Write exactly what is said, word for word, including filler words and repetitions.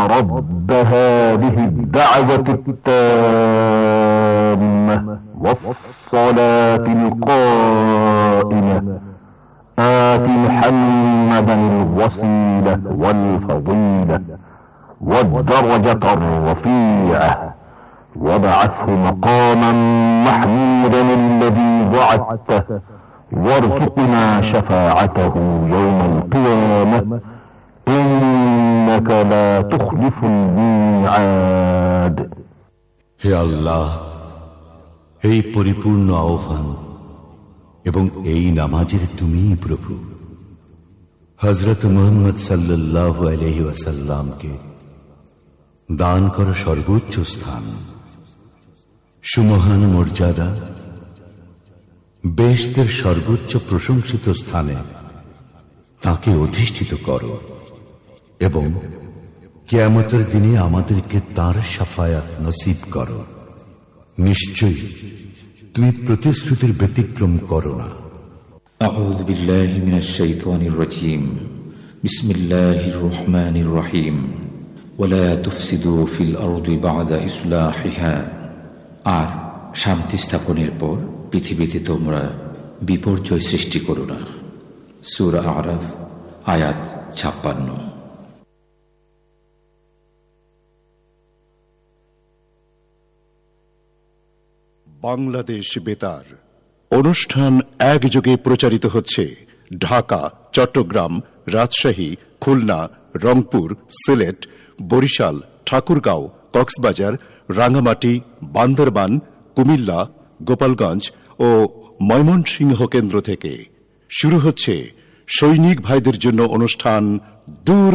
رب هذه الدعوة التامة والصلاة القائمة آت محمدا الوسيلة والفضيلة والدرجة الرفيعة وابعثه مقاما محمودا الذي وعدته وارزقنا شفاعته يوم القيامة إنك لا تخلف الميعاد. হে আল্লাহ, এই পরিপূর্ণ আহ্বান এবং এই নামাজের তুমিই প্রভু। হযরত মুহাম্মদ সাল্লাল্লাহু আলাইহি ওয়াসাল্লামকে দান করো সর্বোচ্চ স্থান, সুমহান মর্যাদা, বেহেশতের সর্বোচ্চ প্রশংসিত স্থানে তাকে অধিষ্ঠিত করো এবং কিয়ামতের দিনে আমাদেরকে তার শাফায়াত নসিব করো। নিশ্চয়ই তুমি প্রতিশ্রুতির ব্যতিক্রম করো না। আউযু বিল্লাহি মিনাশ শাইতানির রাজীম। বিসমিল্লাহির রহমানির রহিম। ওয়ালা তুফসিদু ফিল আরদি বা'দা ইসলাহিহা। আর শান্তি স্থাপনের পর পৃথিবীতে তোমরা বিপর্যয় সৃষ্টি করো না। সূরা আরাফ আয়াত ছাপ্পান্ন। বাংলাদেশ বেতার অনুষ্ঠান একযোগে প্রচারিত হচ্ছে ঢাকা, চট্টগ্রাম, রাজশাহী, খুলনা, রংপুর, সিলেট, বরিশাল, ঠাকুরগাঁও, কক্সবাজার, রাঙ্গামাটি, বান্দরবান, কুমিল্লা, গোপালগঞ্জ ও ময়মনসিংহ কেন্দ্র থেকে। শুরু হচ্ছে সৈনিক ভাইদের জন্য অনুষ্ঠান দূর